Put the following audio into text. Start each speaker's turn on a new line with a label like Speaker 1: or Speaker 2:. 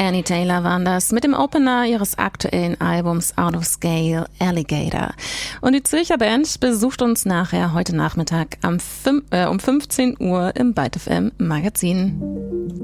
Speaker 1: Annie Taylor waren das mit dem Opener ihres aktuellen Albums Out of Scale, Alligator. Und die Zürcher Band besucht uns nachher heute Nachmittag um 15 Uhr im Byte FM Magazin.